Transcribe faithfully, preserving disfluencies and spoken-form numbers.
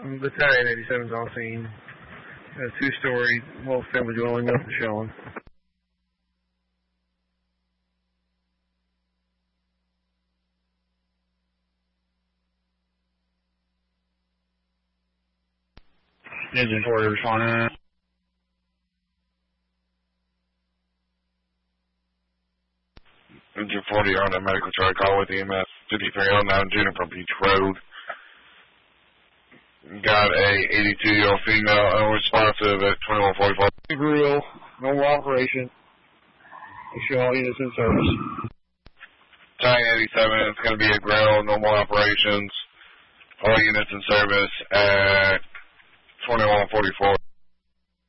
Battalion eighty-seven's on scene. A two-story, multi-family dwelling, nothing showing. Engine four responding. Engine forty on a medical truck, call with E M S fifty-three oh nine Juniper Beach Road. Got a eighty-two-year-old female unresponsive at twenty-one forty-four. Grill, normal operation. Make sure all units in service. Battalion eighty-seven, it's going to be a grill, normal operations. All units in service at twenty-one forty-four.